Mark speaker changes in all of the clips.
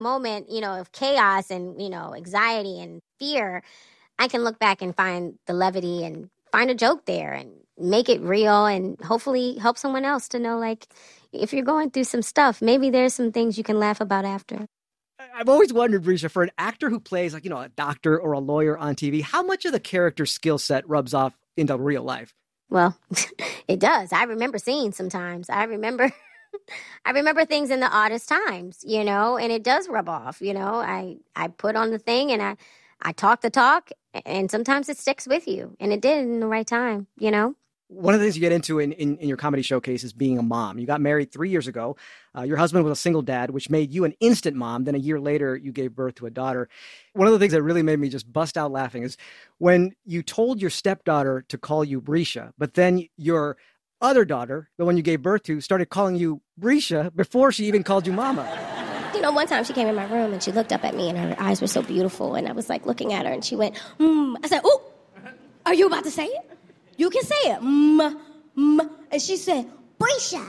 Speaker 1: moment, of chaos and, anxiety and fear, I can look back and find the levity and find a joke there and make it real and hopefully help someone else to know, like, if you're going through some stuff, maybe there's some things you can laugh about after.
Speaker 2: I've always wondered, Brescia, for an actor who plays like, a doctor or a lawyer on TV, how much of the character skill set rubs off into real life?
Speaker 1: Well, it does. I remember scenes sometimes. I remember things in the oddest times, and it does rub off, I put on the thing and I talk the talk, and sometimes it sticks with you, and it did in the right time,
Speaker 2: One of the things you get into in your comedy showcase is being a mom. You got married 3 years ago. Your husband was a single dad, which made you an instant mom. Then a year later, you gave birth to a daughter. One of the things that really made me just bust out laughing is when you told your stepdaughter to call you Brescia, but then your other daughter, the one you gave birth to, started calling you Brescia before she even called you mama.
Speaker 3: One time she came in my room and she looked up at me and her eyes were so beautiful. And I was like looking at her and she went, I said, "Oh, are you about to say it? You can say it. And she said, Brescia."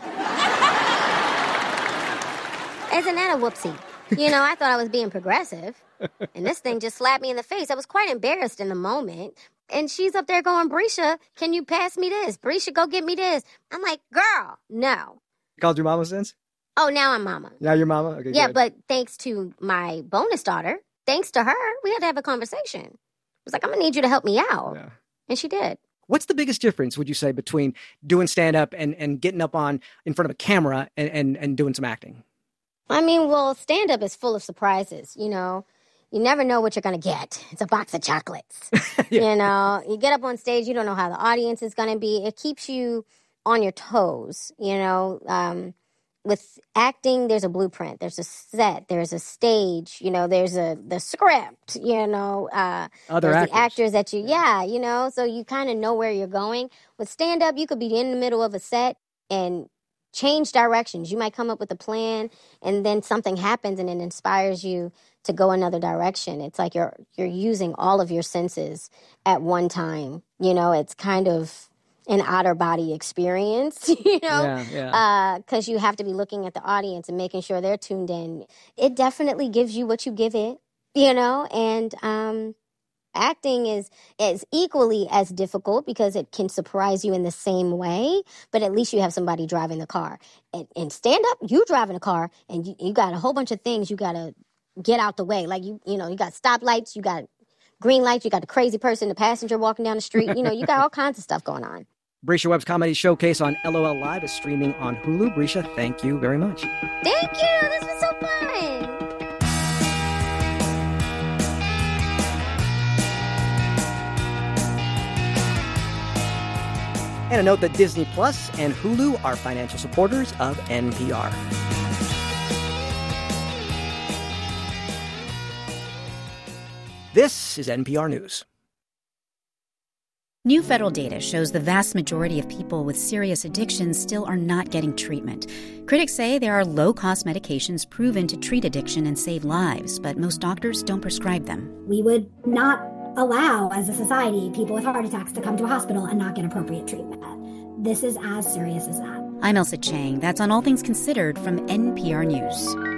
Speaker 1: Isn't that a whoopsie? I thought I was being progressive. And this thing just slapped me in the face. I was quite embarrassed in the moment. And she's up there going, "Brescia, can you pass me this? Brescia, go get me this." I'm like, girl, no.
Speaker 2: You called your mama since?
Speaker 1: Oh, now I'm mama.
Speaker 2: Now you're mama? Okay,
Speaker 1: yeah,
Speaker 2: good.
Speaker 1: But thanks to my bonus daughter, thanks to her, we had to have a conversation. I was like, "I'm going to need you to help me out." Yeah. And she did.
Speaker 2: What's the biggest difference, would you say, between doing stand-up and getting up in front of a camera and doing some acting?
Speaker 1: I mean, well, stand-up is full of surprises, You never know what you're going to get. It's a box of chocolates. Yeah. You get up on stage, you don't know how the audience is going to be. It keeps you on your toes, With acting, there's a blueprint, there's a set, there's a stage, there's the script,
Speaker 2: other
Speaker 1: the actors that so you kind of know where you're going. With stand-up, you could be in the middle of a set and change directions. You might come up with a plan and then something happens and it inspires you to go another direction. It's like you're using all of your senses at one time. It's kind of an outer body experience, because you have to be looking at the audience and making sure they're tuned in. It definitely gives you what you give it, and acting is equally as difficult because it can surprise you in the same way, but at least you have somebody driving the car. And stand up, you driving a car and you got a whole bunch of things you got to get out the way. Like, you got stoplights, you got green lights, you got the crazy person, the passenger walking down the street. You got all kinds of stuff going on.
Speaker 2: Brescia Webb's Comedy Showcase on LOL Live is streaming on Hulu. Brescia, thank you very much.
Speaker 1: Thank you. This was so fun.
Speaker 2: And a note that Disney Plus and Hulu are financial supporters of NPR. This is NPR News.
Speaker 4: New federal data shows the vast majority of people with serious addictions still are not getting treatment. Critics say there are low-cost medications proven to treat addiction and save lives, but most doctors don't prescribe them.
Speaker 5: We would not allow, as a society, people with heart attacks to come to a hospital and not get appropriate treatment. This is as serious as that.
Speaker 4: I'm Ailsa Chang. That's on All Things Considered from NPR News.